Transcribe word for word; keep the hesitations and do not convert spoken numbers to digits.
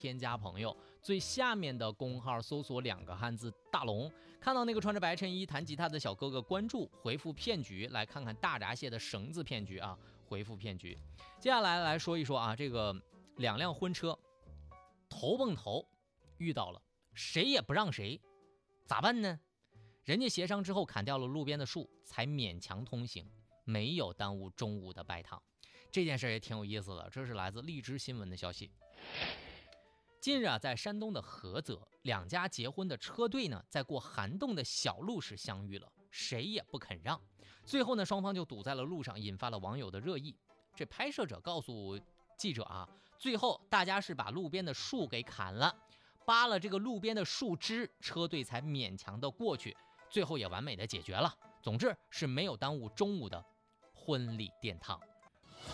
添加朋友，最下面的公号搜索两个汉字大龙，看到那个穿着白衬衣弹吉他的小哥哥，关注回复骗局，来看看大闸蟹的绳子骗局啊，回复骗局。接下来来说一说啊，这个两辆婚车头蹦头遇到了，谁也不让谁，咋办呢？人家协商之后砍掉了路边的树，才勉强通行，没有耽误中午的白糖。这件事也挺有意思的，这是来自荔枝新闻的消息。近日啊，在山东的菏泽，两家结婚的车队呢，在过涵洞的小路时相遇了，谁也不肯让，最后呢，双方就堵在了路上，引发了网友的热议。这拍摄者告诉记者啊，最后大家是把路边的树给砍了，扒了这个路边的树枝，车队才勉强的过去，最后也完美的解决了。总之是没有耽误中午的婚礼殿堂。